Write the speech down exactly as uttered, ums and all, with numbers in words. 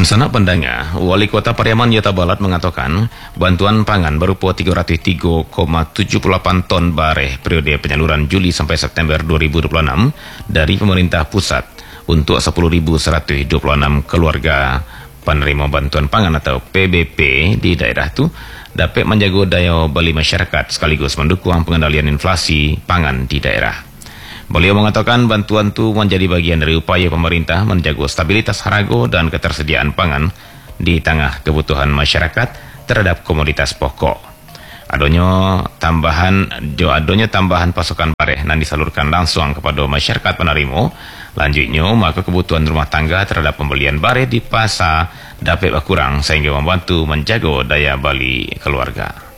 Dan sanak pandanga, Wali Kota Pariaman Yata Balat mengatakan bantuan pangan berupa tiga ratus tiga koma tujuh delapan ton bareh periode penyaluran Juli sampai September dua ribu dua puluh enam dari pemerintah pusat untuk sepuluh ribu seratus dua puluh enam keluarga penerima bantuan pangan atau P B P di daerah itu dapat menjaga daya beli masyarakat sekaligus mendukung pengendalian inflasi pangan di daerah. Beliau mengatakan bantuan itu menjadi bagian dari upaya pemerintah menjaga stabilitas harga dan ketersediaan pangan di tengah kebutuhan masyarakat terhadap komoditas pokok. Adanya tambahan, jo adanya tambahan pasokan bareh yang disalurkan langsung kepada masyarakat penerima. Lanjutnya, maka kebutuhan rumah tangga terhadap pembelian bareh di pasar dapat berkurang sehingga membantu menjaga daya beli keluarga.